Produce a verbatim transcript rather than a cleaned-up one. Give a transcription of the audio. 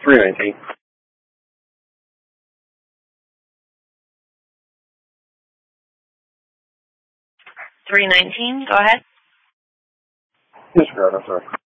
three nineteen. three nineteen, go ahead. Disregard, I'm sorry.